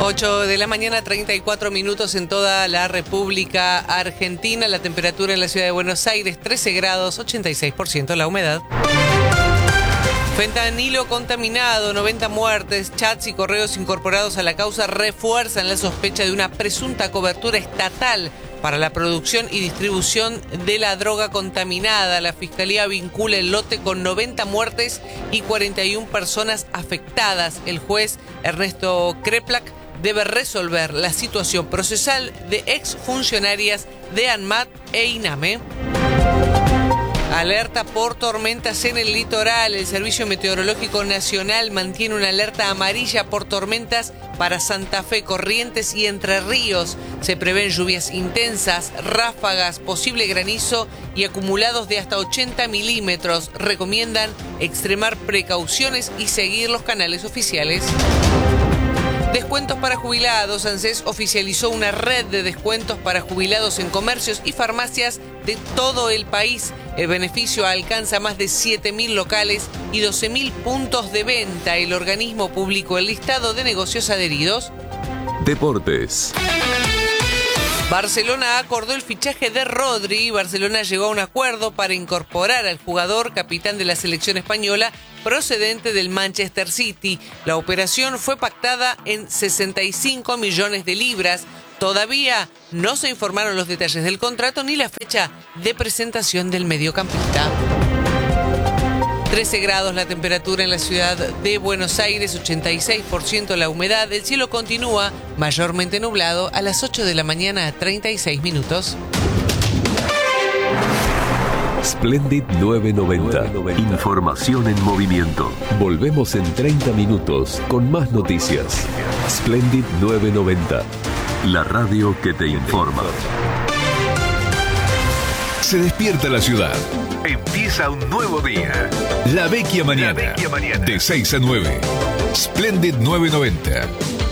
8 de la mañana, 34 minutos en toda la República Argentina. La temperatura en la ciudad de Buenos Aires, 13 grados, 86% la humedad. Fentanilo contaminado, 90 muertes, chats y correos incorporados a la causa refuerzan la sospecha de una presunta cobertura estatal para la producción y distribución de la droga contaminada. La Fiscalía vincula el lote con 90 muertes y 41 personas afectadas. El juez Ernesto Kreplak debe resolver la situación procesal de exfuncionarias de ANMAT e INAME. Alerta por tormentas en el litoral. El Servicio Meteorológico Nacional mantiene una alerta amarilla por tormentas para Santa Fe, Corrientes y Entre Ríos. Se prevén lluvias intensas, ráfagas, posible granizo y acumulados de hasta 80 milímetros. Recomiendan extremar precauciones y seguir los canales oficiales. Descuentos para jubilados. ANSES oficializó una red de descuentos para jubilados en comercios y farmacias de todo el país. El beneficio alcanza más de 7.000 locales y 12.000 puntos de venta. El organismo publicó el listado de negocios adheridos. Deportes. Barcelona acordó el fichaje de Rodri. Barcelona llegó a un acuerdo para incorporar al jugador, capitán de la selección española, procedente del Manchester City. La operación fue pactada en 65 millones de libras. Todavía no se informaron los detalles del contrato ni la fecha de presentación del mediocampista. 13 grados la temperatura en la ciudad de Buenos Aires, 86% la humedad. El cielo continúa mayormente nublado a las 8 de la mañana, 36 minutos. Splendid 990. Información en movimiento. Volvemos en 30 minutos con más noticias. Splendid 990. La radio que te informa. Se despierta la ciudad. Empieza un nuevo día. La Vecchia Mañana. De 6 a 9. Splendid 990.